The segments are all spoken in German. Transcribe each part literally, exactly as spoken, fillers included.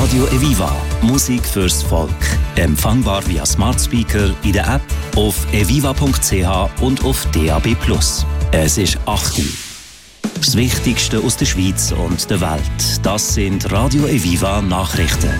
Radio Eviva. Musik fürs Volk. Empfangbar via Smart Speaker in der App, auf eviva punkt c h und auf D A B plus. Es ist acht Uhr. Das Wichtigste aus der Schweiz und der Welt. Das sind Radio Eviva Nachrichten.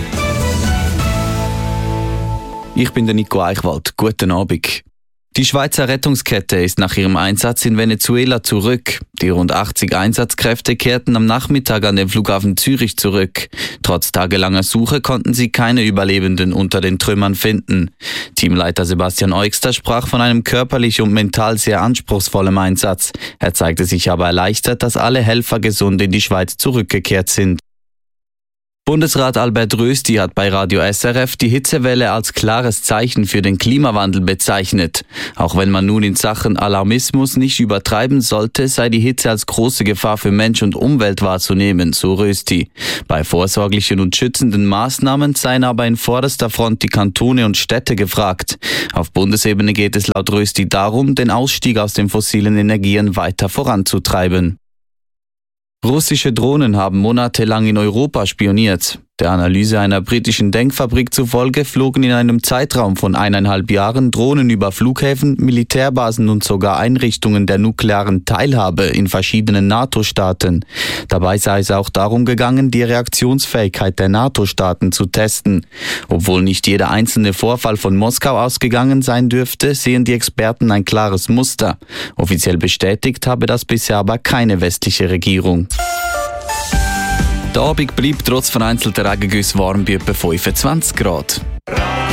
Ich bin der Nico Eichwald. Guten Abend. Die Schweizer Rettungskette ist nach ihrem Einsatz in Venezuela zurück. Die rund achtzig Einsatzkräfte kehrten am Nachmittag an den Flughafen Zürich zurück. Trotz tagelanger Suche konnten sie keine Überlebenden unter den Trümmern finden. Teamleiter Sebastian Eugster sprach von einem körperlich und mental sehr anspruchsvollen Einsatz. Er zeigte sich aber erleichtert, dass alle Helfer gesund in die Schweiz zurückgekehrt sind. Bundesrat Albert Rösti hat bei Radio S R F die Hitzewelle als klares Zeichen für den Klimawandel bezeichnet. Auch wenn man nun in Sachen Alarmismus nicht übertreiben sollte, sei die Hitze als große Gefahr für Mensch und Umwelt wahrzunehmen, so Rösti. Bei vorsorglichen und schützenden Maßnahmen seien aber in vorderster Front die Kantone und Städte gefragt. Auf Bundesebene geht es laut Rösti darum, den Ausstieg aus den fossilen Energien weiter voranzutreiben. Russische Drohnen haben monatelang in Europa spioniert. Der Analyse einer britischen Denkfabrik zufolge flogen in einem Zeitraum von eineinhalb Jahren Drohnen über Flughäfen, Militärbasen und sogar Einrichtungen der nuklearen Teilhabe in verschiedenen NATO-Staaten. Dabei sei es auch darum gegangen, die Reaktionsfähigkeit der NATO-Staaten zu testen. Obwohl nicht jeder einzelne Vorfall von Moskau ausgegangen sein dürfte, sehen die Experten ein klares Muster. Offiziell bestätigt habe das bisher aber keine westliche Regierung. Der Abend bleibt trotz vereinzelter Regengüsse warm bei etwa fünfundzwanzig Grad.